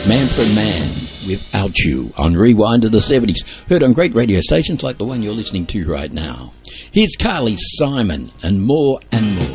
Man for Man, Without You, on Rewind to the 70s. Heard on great radio stations like the one you're listening to right now. Here's Carly Simon and More and More.